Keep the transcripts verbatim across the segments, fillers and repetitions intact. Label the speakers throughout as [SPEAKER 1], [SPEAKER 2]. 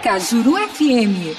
[SPEAKER 1] Cajuru F M.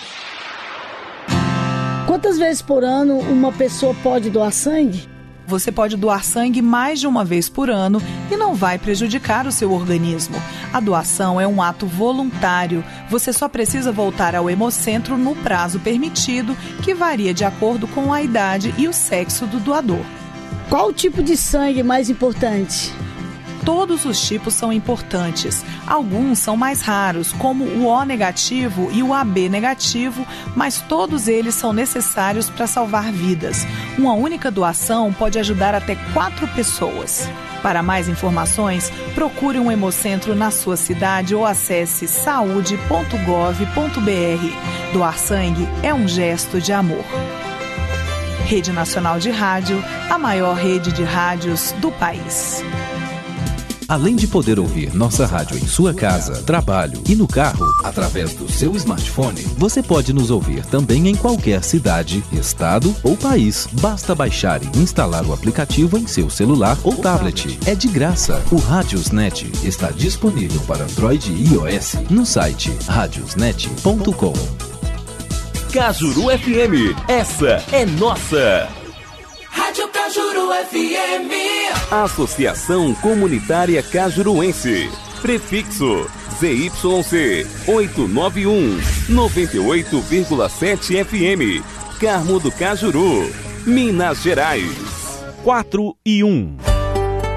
[SPEAKER 2] Quantas vezes por ano uma pessoa pode doar sangue?
[SPEAKER 3] Você pode doar sangue mais de uma vez por ano e não vai prejudicar o seu organismo. A doação é um ato voluntário. Você só precisa voltar ao hemocentro no prazo permitido, que varia de acordo com a idade e o sexo do doador.
[SPEAKER 2] Qual o tipo de sangue mais importante?
[SPEAKER 3] Todos os tipos são importantes. Alguns são mais raros, como o O negativo e o A B negativo, mas todos eles são necessários para salvar vidas. Uma única doação pode ajudar até quatro pessoas. Para mais informações, procure um hemocentro na sua cidade ou acesse saúde ponto gov ponto br. Doar sangue é um gesto de amor. Rede Nacional de Rádio, a maior rede de rádios do país.
[SPEAKER 4] Além de poder ouvir nossa rádio em sua casa, trabalho e no carro, através do seu smartphone, você pode nos ouvir também em qualquer cidade, estado ou país. Basta baixar e instalar o aplicativo em seu celular ou tablet. É de graça. O Radiosnet está disponível para Android e iOS no site radiosnet ponto com.
[SPEAKER 5] Cajuru F M, essa é nossa!
[SPEAKER 6] Rádio Cajuru F M.
[SPEAKER 5] Associação Comunitária Cajuruense. Prefixo Z Y C oitocentos e noventa e um, noventa e oito vírgula sete F M. Carmo do Cajuru, Minas Gerais.
[SPEAKER 7] quatro e um.